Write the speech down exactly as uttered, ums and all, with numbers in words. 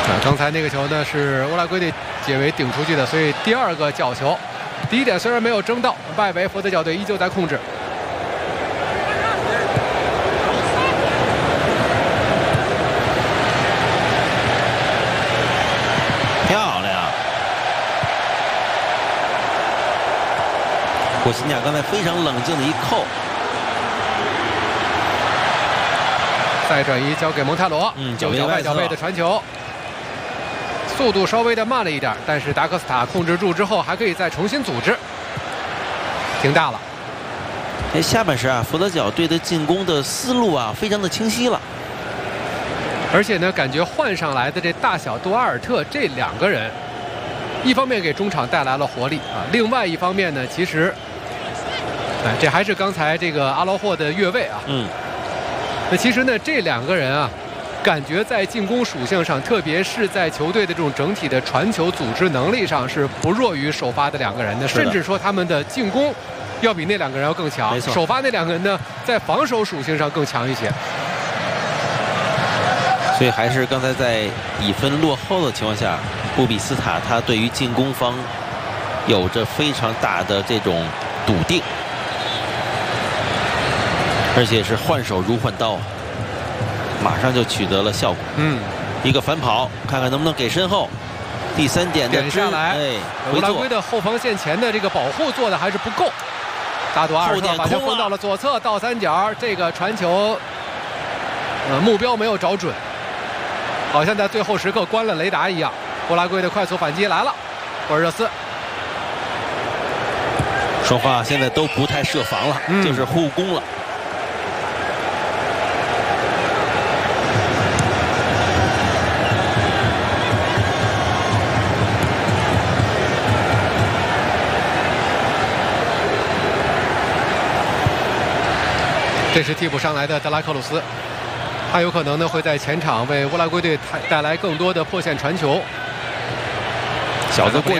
啊，刚才那个球呢是乌拉圭队解围顶出去的，所以第二个角球，第一点虽然没有争到，外围佛得角队依旧在控制。 漂亮！波西尼亚刚才非常冷静的一扣。 再转移交给蒙泰罗， 嗯， 右脚外脚背的传球，速度稍微的慢了一点，但是达科斯塔控制住之后，还可以再重新组织，挺大了。 这下半时啊，佛得角队的进攻的思路啊，非常的清晰了。 而且呢，感觉换上来的这大小杜阿尔特这两个人，一方面给中场带来了活力啊，另外一方面呢，其实，哎，这还是刚才这个阿劳霍的越位啊。 嗯。 那其实呢，这两个人啊，感觉在进攻属性上，特别是在球队的这种整体的传球组织能力上，是不弱于首发的两个人的，甚至说他们的进攻要比那两个人要更强。 没错， 首发那两个人呢，在防守属性上更强一些。 所以还是刚才在比分落后的情况下，布比斯塔他对于进攻方有着非常大的这种笃定。 而且是换手如换刀，马上就取得了效果。 嗯， 一个反跑，看看能不能给身后。第三点的点下来， 哎， 乌拉圭的后防线前的这个保护做的还是不够。大杜阿尔特把球封到了左侧倒三角，这个传球，呃，目标没有找准，好像在最后时刻关了雷达一样。乌拉圭的快速反击来了，博尔热斯。 双方啊，现在都不太设防了，嗯、就是互攻了。 这是替补上来的德拉克鲁斯，他有可能呢会在前场为乌拉圭队带来更多的破线传球。 小子过。